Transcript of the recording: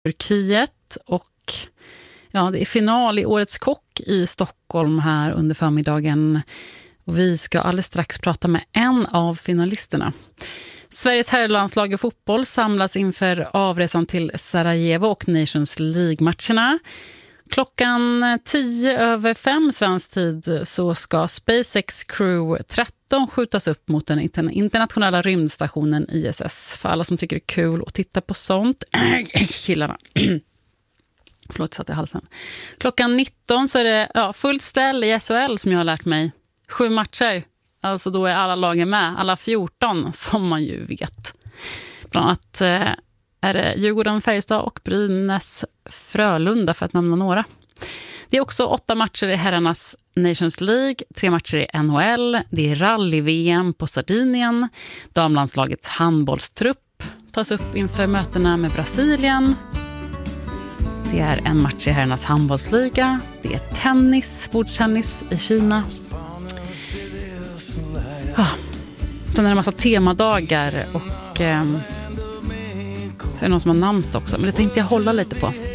Turkiet och ja, det är final i Årets kock i Stockholm här under förmiddagen och vi ska alldeles strax prata med en av finalisterna. Sveriges herrlandslag i fotboll samlas inför avresan till Sarajevo och Nations League-matcherna. Klockan 5:10 svensk tid så ska SpaceX Crew 13 skjutas upp mot den internationella rymdstationen ISS. För alla som tycker det är kul att titta på sånt. Killarna. Förlåt, satt i halsen. Klockan 19 så är det fullt ställ i SHL som jag har lärt mig. 7 matcher. Alltså då är alla lagen med. Alla 14 som man ju vet. Bland annat är det Djurgården, Färjestad och Brynäs Frölunda för att nämna några. Det är också 8 matcher i herrarnas Nations League, 3 matcher i NHL, det är rally-VM på Sardinien, damlandslagets handbollstrupp tas upp inför mötena med Brasilien. Det är en match i herrarnas handbollsliga, det är tennis, bordtennis i Kina. Sen är det en massa temadagar och så är det någon som har namnsdag också, men det tänkte jag hålla lite på.